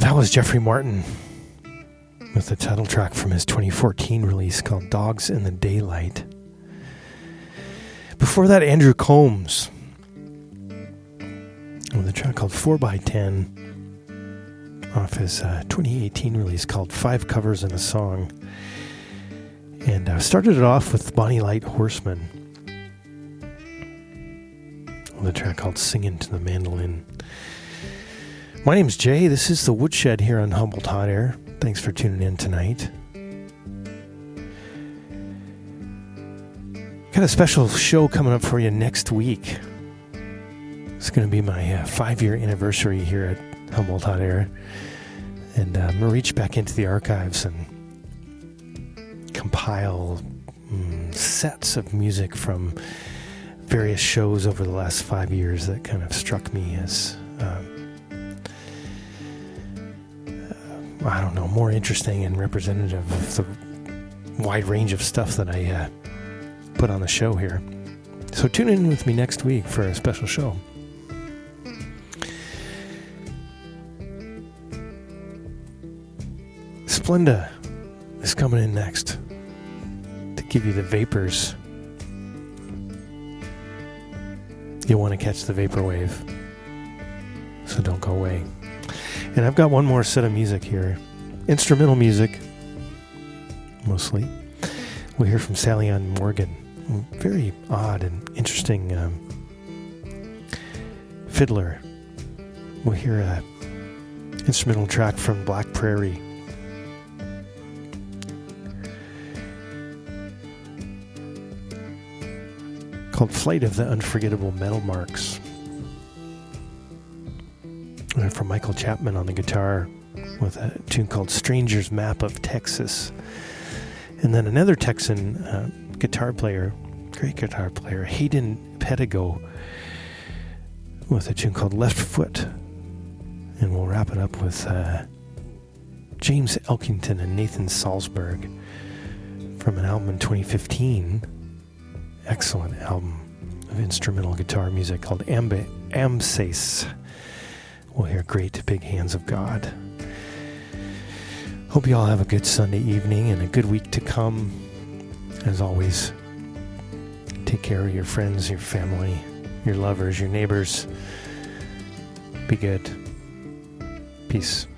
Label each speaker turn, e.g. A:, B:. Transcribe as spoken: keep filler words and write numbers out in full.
A: That was Jeffrey Martin with the title track from his twenty fourteen release called Dogs in the Daylight. Before that, Andrew Combs with a track called four by ten off his uh, twenty eighteen release called Five Covers and a Song. And I uh, started it off with Bonnie Light Horseman with a track called Singin' to the Mandolin. My name's Jay. This is The Woodshed here on Humboldt Hot Air. Thanks for tuning in tonight. Got a special show coming up for you next week. It's going to be my uh, five-year anniversary here at Humboldt Hot Air. And uh, I'm going to reach back into the archives and compile mm, sets of music from various shows over the last five years that kind of struck me as... Um, I don't know, more interesting and representative of the wide range of stuff that I uh, put on the show here. So tune in with me next week for a special show. Splenda is coming in next to give you the vapors. You'll want to catch the vapor wave, so don't go away. And I've got one more set of music here. Instrumental music, mostly. We'll hear from Sally Ann Morgan. Very odd and interesting um, fiddler. We'll hear an instrumental track from Black Prairie. Called Flight of the Unforgettable Metal Marks. From Michael Chapman on the guitar with a tune called Stranger's Map of Texas. And then another Texan uh, guitar player, great guitar player, Hayden Pedigo, with a tune called Left Foot. And we'll wrap it up with uh, James Elkington and Nathan Salzberg from an album in twenty fifteen. Excellent album of instrumental guitar music called Amb- Amsace. We'll hear Great Big Hands of God. Hope you all have a good Sunday evening and a good week to come. As always, take care of your friends, your family, your lovers, your neighbors. Be good. Peace.